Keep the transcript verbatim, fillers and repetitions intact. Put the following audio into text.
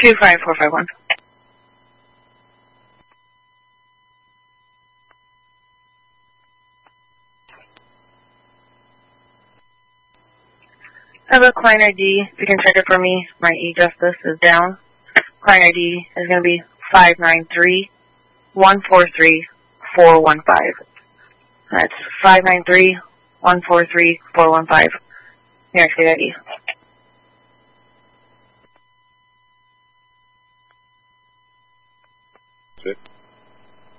two five four five one. I have a client I D. If you can check it for me, my e-justice is down. Client I D is going to be five nine three, one four three, four one five. That's five nine three, one four three, four one five. New York State I D. That's it.